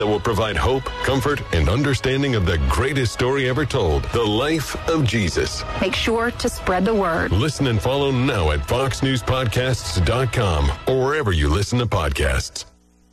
that will provide hope, comfort, and understanding of the greatest story ever told, the life of Jesus. Make sure to spread the word. Listen and follow now at foxnewspodcasts.com or wherever you listen to podcasts.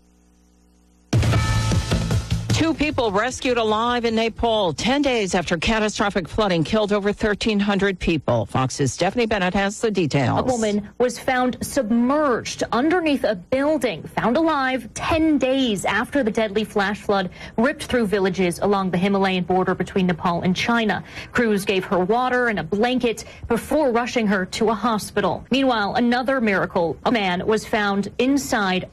2 people rescued alive in Nepal 10 days after catastrophic flooding killed over 1,300 people. Fox's Stephanie Bennett has the details. A woman was found submerged underneath a building, found alive 10 days after the deadly flash flood ripped through villages along the Himalayan border between Nepal and China. Crews gave her water and a blanket before rushing her to a hospital. Meanwhile, another miracle. A man was found inside a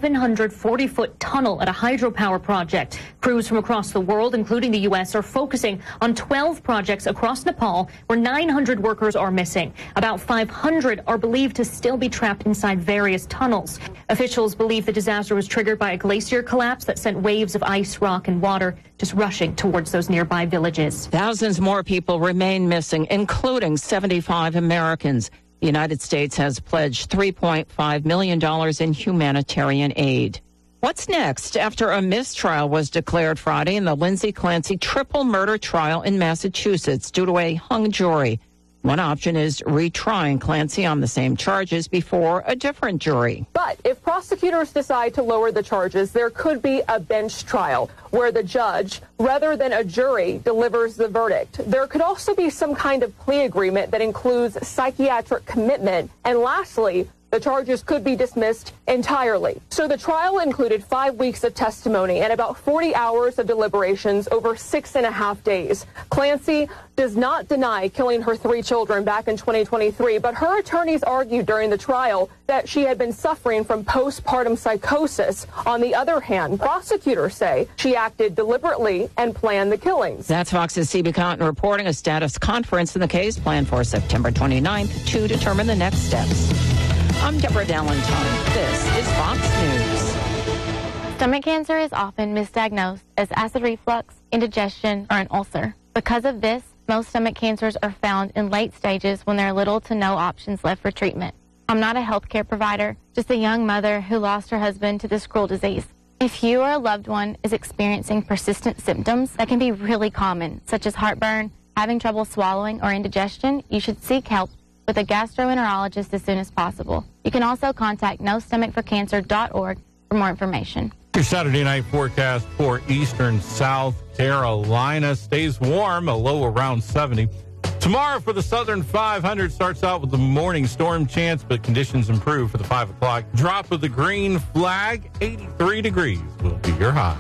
740-foot tunnel at a hydropower project. Crews from across the world, including the U.S., are focusing on 12 projects across Nepal where 900 workers are missing. About 500 are believed to still be trapped inside various tunnels. Officials believe the disaster was triggered by a glacier collapse that sent waves of ice, rock, and water just rushing towards those nearby villages. Thousands more people remain missing, including 75 Americans. The United States has pledged $3.5 million in humanitarian aid. What's next after a mistrial was declared Friday in the Lindsay Clancy triple murder trial in Massachusetts due to a hung jury? One option is retrying Clancy on the same charges before a different jury. But if prosecutors decide to lower the charges, there could be a bench trial where the judge, rather than a jury, delivers the verdict. There could also be some kind of plea agreement that includes psychiatric commitment. And lastly, the charges could be dismissed entirely. So the trial included 5 weeks of testimony and about 40 hours of deliberations over 6.5 days. Clancy does not deny killing her 3 children back in 2023, but her attorneys argued during the trial that she had been suffering from postpartum psychosis. On the other hand, prosecutors say she acted deliberately and planned the killings. That's Fox's CB Cotton reporting. A status conference in the case planned for September 29th to determine the next steps. I'm Deborah Valentine. This is Fox News. Stomach cancer is often misdiagnosed as acid reflux, indigestion, or an ulcer. Because of this, most stomach cancers are found in late stages when there are little to no options left for treatment. I'm not a healthcare provider, just a young mother who lost her husband to this cruel disease. If you or a loved one is experiencing persistent symptoms that can be really common, such as heartburn, having trouble swallowing, or indigestion, you should seek help with a gastroenterologist as soon as possible. You can also contact nostomachforcancer.org for more information. Your Saturday night forecast for eastern South Carolina stays warm, a low around 70. Tomorrow for the southern 500 starts out with the morning storm chance, but conditions improve for the 5 o'clock. Drop of the green flag, 83 degrees will be your high.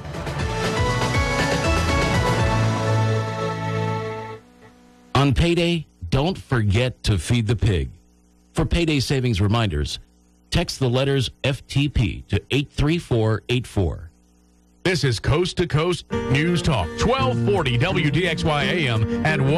On payday, don't forget to feed the pig. For payday savings reminders, text the letters FTP to 83484. This is Coast to Coast News Talk, 1240 WDXY AM and